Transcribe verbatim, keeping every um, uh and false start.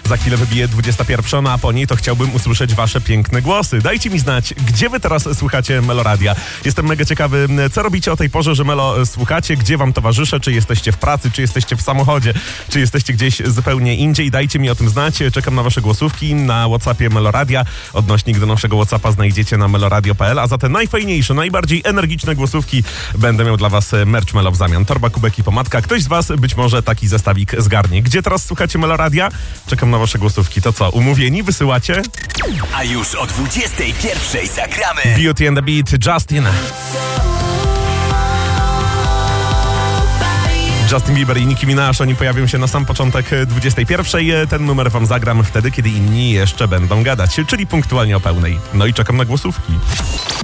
Za chwilę wybije dwudziesta pierwsza, no a po niej to chciałbym usłyszeć wasze piękne głosy. Dajcie mi znać, gdzie wy teraz słuchacie Meloradia. Jestem mega ciekawy, co robicie o tej porze, że Melo słuchacie, gdzie wam towarzyszę, czy jesteście w pracy, czy jesteście w samochodzie, czy jesteście gdzieś zupełnie indziej. Dajcie mi o tym znać. Czekam na wasze głosówki na WhatsAppie Meloradia. Odnośnik do naszego WhatsAppa znajdziecie na meloradio kropka p l, a za te najfajniejsze, najbardziej energiczne głosówki będę miał dla was merch Melo w zamian. Torba, kubek i pomadka. Ktoś z was być może taki zestawik zgarnie. Gdzie teraz słuchacie Meloradia? Czekam na wasze głosówki. To co, umówieni? Wysyłacie? A już o dwudziestej pierwszej zagramy Beauty and the Beat, Justin. Justin Bieber i Nicki Minaj, oni pojawią się na sam początek dwudziestej pierwszej. Ten numer wam zagram wtedy, kiedy inni jeszcze będą gadać, czyli punktualnie o pełnej. No i czekam na głosówki.